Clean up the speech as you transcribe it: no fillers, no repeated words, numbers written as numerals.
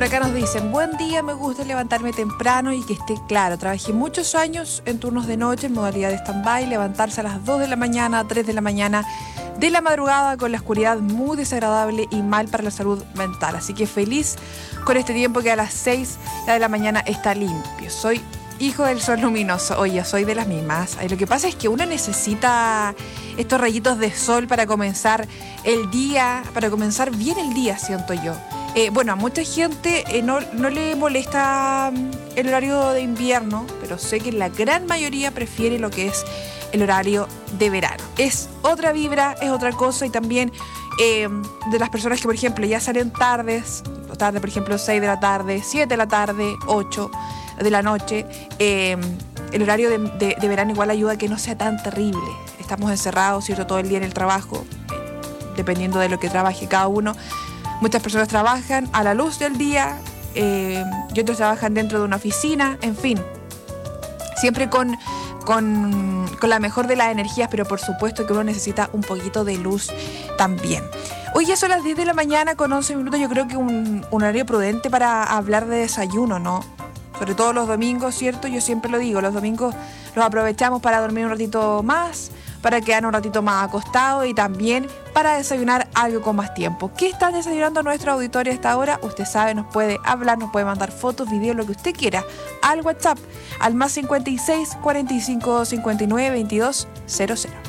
acá nos dicen, buen día, me gusta levantarme temprano y que esté claro. Trabajé muchos años en turnos de noche, en modalidad de stand-by, levantarse a las 2 de la mañana, 3 de la mañana, de la madrugada, con la oscuridad muy desagradable y mal para la salud mental. Así que feliz con este tiempo que a las 6 de la mañana está limpio. Soy hijo del sol luminoso. Oye, soy de las mismas. Lo que pasa es que uno necesita estos rayitos de sol para comenzar el día, para comenzar bien el día, siento yo. Bueno, a mucha gente no le molesta el horario de invierno, pero sé que la gran mayoría prefiere lo que es el horario de verano. Es otra vibra, es otra cosa, y también de las personas que, por ejemplo, ya salen tarde, por ejemplo, 6 de la tarde, 7 de la tarde, 8 de la noche, el horario de verano igual ayuda a que no sea tan terrible. Estamos encerrados, ¿cierto?, todo el día en el trabajo, dependiendo de lo que trabaje cada uno. Muchas personas trabajan a la luz del día y otros trabajan dentro de una oficina, en fin. Siempre con la mejor de las energías, pero por supuesto que uno necesita un poquito de luz también. Hoy ya son las 10 de la mañana con 11 minutos. Yo creo que un horario prudente para hablar de desayuno, ¿no? Sobre todo los domingos, ¿cierto? Yo siempre lo digo, los domingos los aprovechamos para dormir un ratito más, para quedar un ratito más acostado y también para desayunar algo con más tiempo. ¿Qué están desayunando nuestro auditorio a esta hora? Usted sabe, nos puede hablar, nos puede mandar fotos, videos, lo que usted quiera, al WhatsApp, al +56 45 59 22 00.